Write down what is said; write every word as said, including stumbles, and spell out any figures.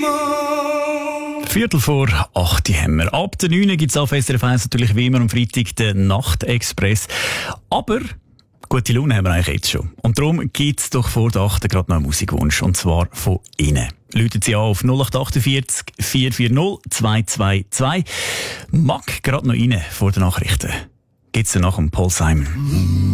Viertel vor acht haben wir. Ab der neun gibt es auf S R F eins natürlich wie immer am Freitag den Nachtexpress. Aber gute Laune haben wir eigentlich jetzt schon. Und darum gibt es doch vor der acht gerade noch einen Musikwunsch. Und zwar von Ihnen. Läutet Sie an auf null acht achtundvierzig vier vier null zwei zwei zwei. Mag gerade noch rein vor den Nachrichten. Geht's dann nach dem Paul Simon.